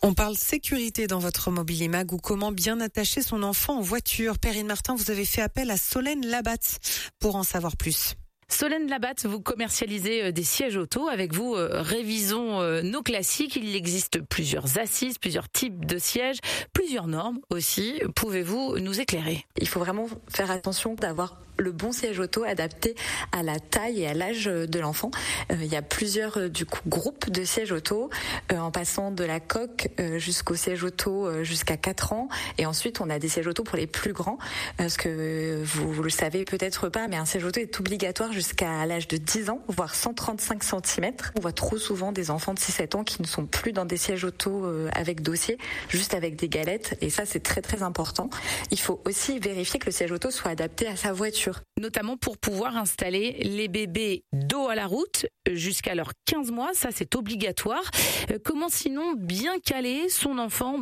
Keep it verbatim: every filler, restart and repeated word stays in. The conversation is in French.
On parle sécurité dans votre Mobilimag ou comment bien attacher son enfant en voiture. Perrine Martin, vous avez fait appel à Solène Labatte pour en savoir plus. Solène Labatte, vous commercialisez des sièges auto. Avec vous, euh, révisons euh, nos classiques. Il existe plusieurs assises, plusieurs types de sièges, plusieurs normes aussi. Pouvez-vous nous éclairer ? Il faut vraiment faire attention d'avoir le bon siège auto adapté à la taille et à l'âge de l'enfant. Euh, il y a plusieurs euh, du coup groupes de sièges auto, euh, en passant de la coque euh, jusqu'au siège auto euh, jusqu'à quatre ans. Et ensuite, on a des sièges auto pour les plus grands, parce que vous, vous le savez peut-être pas, mais un siège auto est obligatoire jusqu'à l'âge de dix ans, voire cent trente-cinq centimètres. On voit trop souvent des enfants de six sept ans qui ne sont plus dans des sièges auto euh, avec dossier, juste avec des galettes. Et ça, c'est très très important. Il faut aussi vérifier que le siège auto soit adapté à sa voiture. Notamment pour pouvoir installer les bébés dos à la route jusqu'à leurs quinze mois. Ça, c'est obligatoire. Comment sinon bien caler son enfant